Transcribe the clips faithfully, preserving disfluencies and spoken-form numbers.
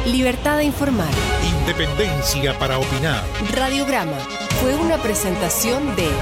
Libertad de informar. Independencia para opinar. Radiograma fue una presentación de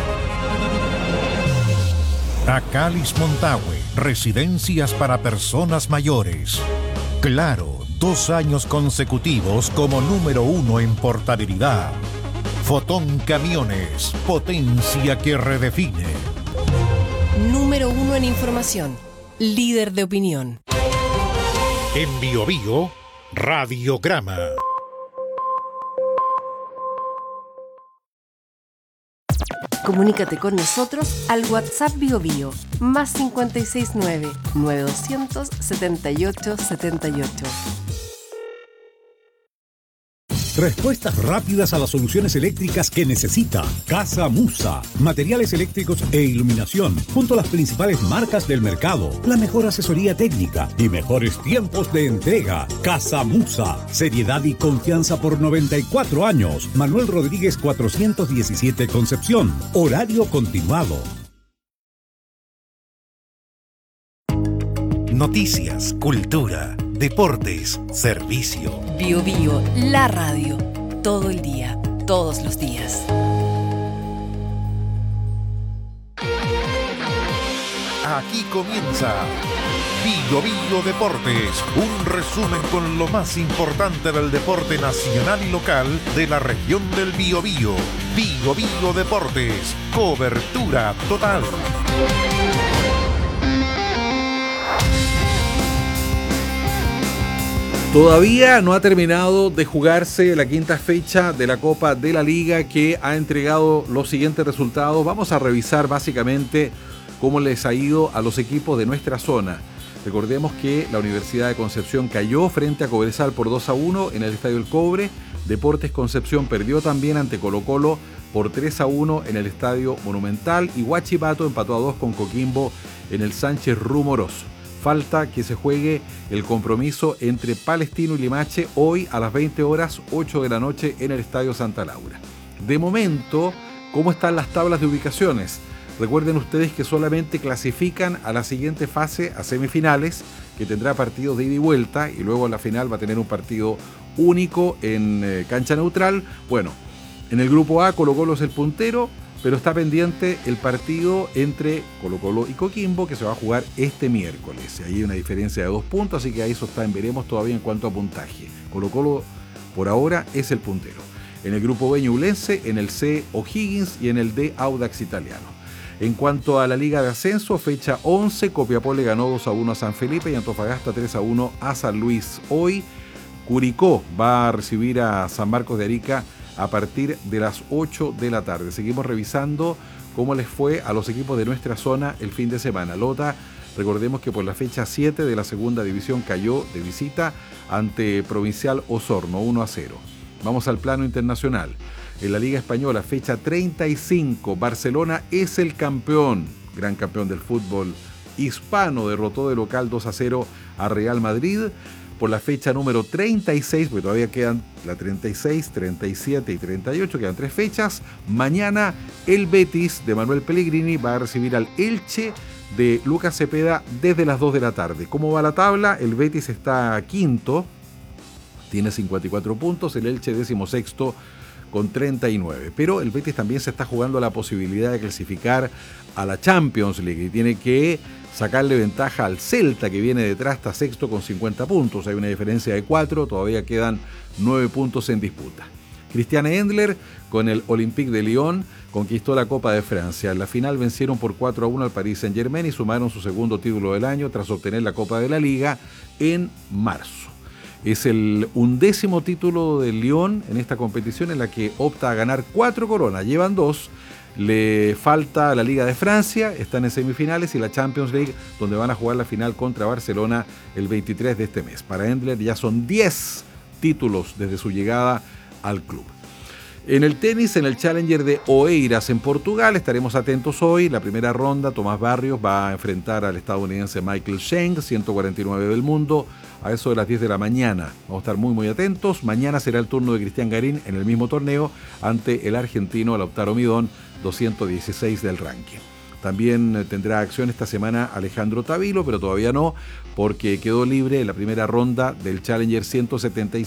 Acalis Montague, residencias para personas mayores. Claro, dos años consecutivos como número uno en portabilidad. Fotón Camiones, potencia que redefine. Número uno en información, líder de opinión. En Bio Bio, Radiograma. Comunícate con nosotros al WhatsApp Bio Bio, más cinco seis nueve, nueve dos cero cero, siete ocho siete ocho. Respuestas rápidas a las soluciones eléctricas que necesita. Casa Musa. Materiales eléctricos e iluminación, junto a las principales marcas del mercado. La mejor asesoría técnica y mejores tiempos de entrega. Casa Musa. Seriedad y confianza por noventa y cuatro años. Manuel Rodríguez cuatrocientos diecisiete Concepción. Horario continuado. Noticias, cultura, deportes, servicio. Bio Bio, la radio. Todo el día, todos los días. Aquí comienza Bio Bio Deportes, un resumen con lo más importante del deporte nacional y local de la región del Biobío. Bio Bio Deportes, cobertura total. Todavía no ha terminado de jugarse la quinta fecha de la Copa de la Liga, que ha entregado los siguientes resultados. Vamos a revisar básicamente cómo les ha ido a los equipos de nuestra zona. Recordemos que la Universidad de Concepción cayó frente a Cobresal por dos a uno en el Estadio El Cobre. Deportes Concepción perdió también ante Colo-Colo por tres a uno en el Estadio Monumental. Y Huachipato empató a dos con Coquimbo en el Sánchez Rumoroso. Falta que se juegue el compromiso entre Palestino y Limache hoy a las veinte horas, ocho de la noche en el Estadio Santa Laura. De momento, ¿cómo están las tablas de ubicaciones? Recuerden ustedes que solamente clasifican a la siguiente fase, a semifinales, que tendrá partidos de ida y vuelta, y luego la final va a tener un partido único en eh, cancha neutral. Bueno, en el grupo A, Colo-Colo es el puntero, pero está pendiente el partido entre Colo-Colo y Coquimbo, que se va a jugar este miércoles. Ahí hay una diferencia de dos puntos, así que ahí eso está en veremos todavía en cuanto a puntaje. Colo-Colo por ahora es el puntero. En el grupo B, Ñublense, en el C, O'Higgins y en el D, Audax Italiano. En cuanto a la Liga de Ascenso, fecha once, Copiapó le ganó dos a uno a San Felipe y Antofagasta tres a uno a San Luis. Hoy, Curicó va a recibir a San Marcos de Arica a partir de las ocho de la tarde. Seguimos revisando cómo les fue a los equipos de nuestra zona el fin de semana. Lota, recordemos que por la fecha siete de la segunda división cayó de visita ante Provincial Osorno, uno a cero. Vamos al plano internacional. En la Liga Española, fecha treinta y cinco, Barcelona es el campeón, gran campeón del fútbol hispano, derrotó de local dos a cero a Real Madrid. Por la fecha número treinta y seis, porque todavía quedan la treinta y seis, treinta y siete y treinta y ocho, quedan tres fechas. Mañana el Betis de Manuel Pellegrini va a recibir al Elche de Lucas Cepeda desde las dos de la tarde. ¿Cómo va la tabla? El Betis está quinto, tiene cincuenta y cuatro puntos, el Elche décimo sexto con treinta y nueve. Pero el Betis también se está jugando la posibilidad de clasificar a la Champions League y tiene que sacarle ventaja al Celta, que viene detrás, está sexto con cincuenta puntos. Hay una diferencia de cuatro, todavía quedan nueve puntos en disputa. Christian Endler con el Olympique de Lyon conquistó la Copa de Francia. En la final vencieron por cuatro a uno al Paris Saint-Germain y sumaron su segundo título del año tras obtener la Copa de la Liga en marzo. Es el undécimo título del Lyon en esta competición, en la que opta a ganar cuatro coronas. Llevan dos. Le falta la Liga de Francia, están en semifinales, y la Champions League, donde van a jugar la final contra Barcelona el veintitrés de este mes. Para Endler ya son diez títulos desde su llegada al club. En el tenis, en el Challenger de Oeiras en Portugal, estaremos atentos hoy. La primera ronda, Tomás Barrios va a enfrentar al estadounidense Michael Cheng, ciento cuarenta y nueve del mundo, a eso de las diez de la mañana. Vamos a estar muy muy atentos. Mañana será el turno de Cristian Garín en el mismo torneo ante el argentino Lautaro Midón, doscientos dieciséis del ranking. También tendrá acción esta semana Alejandro Tavilo, pero todavía no, porque quedó libre en la primera ronda del Challenger ciento setenta y